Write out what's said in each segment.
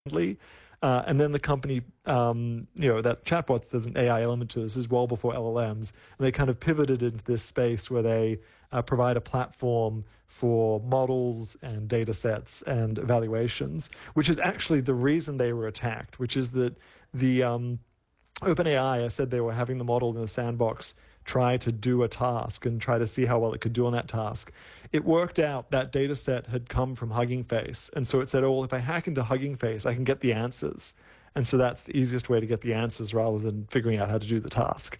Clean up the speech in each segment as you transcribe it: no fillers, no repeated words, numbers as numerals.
And then the company, that chatbots, there's an AI element to this, is well before LLMs. And they kind of pivoted into this space where they provide a platform for models and data sets and evaluations, which is actually the reason they were attacked, which is that the OpenAI, I said they were having the model in the sandbox try to do a task and try to see how well it could do on that task. It worked out that data set had come from Hugging Face. And so it said, oh, well, if I hack into Hugging Face, I can get the answers. And so that's the easiest way to get the answers rather than figuring out how to do the task.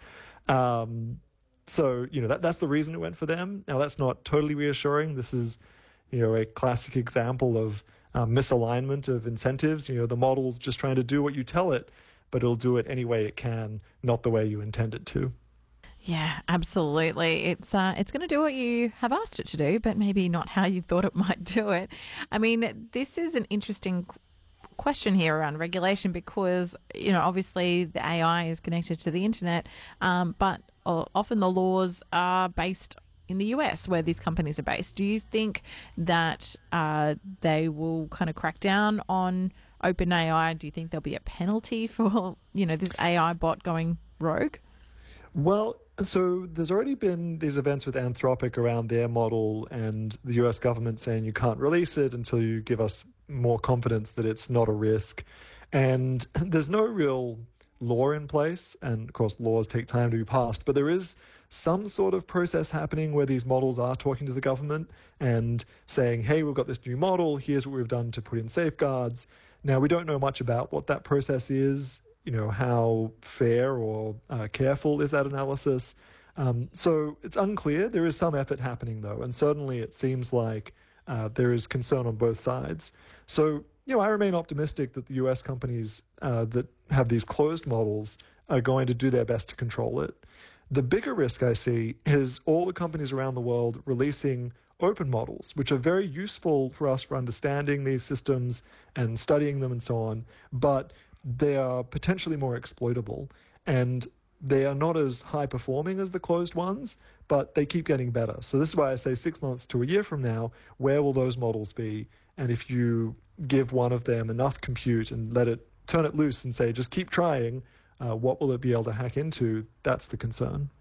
That's the reason it went for them. Now, that's not totally reassuring. This is, a classic example of misalignment of incentives. The model's just trying to do what you tell it, but it'll do it any way it can, not the way you intend it to. Yeah, absolutely. It's going to do what you have asked it to do, but maybe not how you thought it might do it. I mean, this is an interesting question here around regulation because, obviously the AI is connected to the internet, but often the laws are based in the US where these companies are based. Do you think that they will kind of crack down on OpenAI? Do you think there'll be a penalty for, this AI bot going rogue? Well, so there's already been these events with Anthropic around their model and the US government saying you can't release it until you give us more confidence that it's not a risk. And there's no real law in place. And of course, laws take time to be passed, but there is some sort of process happening where these models are talking to the government and saying, hey, we've got this new model. Here's what we've done to put in safeguards. Now, we don't know much about what that process is. How fair or careful is that analysis? So it's unclear. There is some effort happening, though, and certainly it seems like there is concern on both sides. So, I remain optimistic that the US companies that have these closed models are going to do their best to control it. The bigger risk I see is all the companies around the world releasing open models, which are very useful for us for understanding these systems and studying them and so on, but they are potentially more exploitable, and they are not as high performing as the closed ones, but they keep getting better. So this is why I say 6 months to a year from now, where will those models be? And if you give one of them enough compute and turn it loose and say, just keep trying, what will it be able to hack into? That's the concern.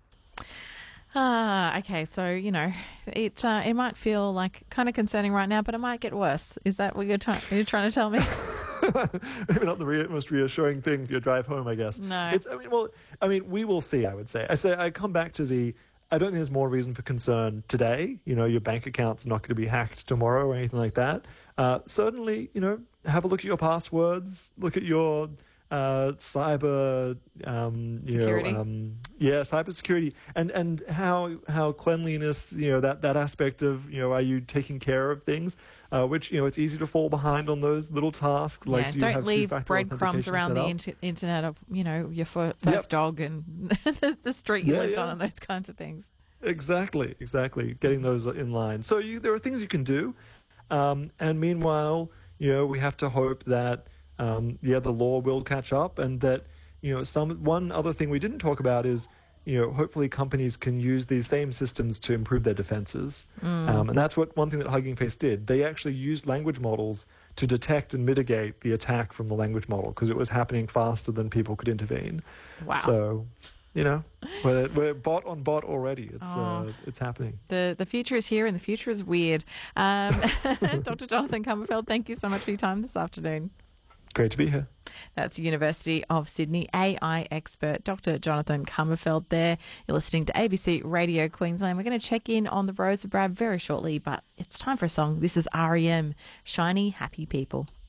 Okay. So, it might feel like kind of concerning right now, but it might get worse. Is that what you're trying to tell me? Maybe not the most reassuring thing for your drive home, I guess. No. We will see, I would say. I come back to I don't think there's more reason for concern today. Your bank account's not going to be hacked tomorrow or anything like that. Certainly, have a look at your passwords, look at your cyber security. Cybersecurity and how cleanliness, that aspect of, are you taking care of things, which, it's easy to fall behind on those little tasks. Like, don't leave breadcrumbs around the internet of, your first dog and the street you lived on and those kinds of things. Exactly. Getting those in line. So there are things you can do. And meanwhile, we have to hope that, the law will catch up, and that, one other thing we didn't talk about is, hopefully companies can use these same systems to improve their defenses. And that's one thing that Hugging Face did. They actually used language models to detect and mitigate the attack from the language model because it was happening faster than people could intervene. Wow. So, we're bot on bot already. It's happening. The future is here, and the future is weird. Dr. Jonathan Comerfeld, thank you so much for your time this afternoon. Great to be here. That's University of Sydney AI expert Dr. Jonathan Comerfeld there. You're listening to ABC Radio Queensland. We're going to check in on the roads of Brad very shortly, but it's time for a song. This is REM, Shiny Happy People.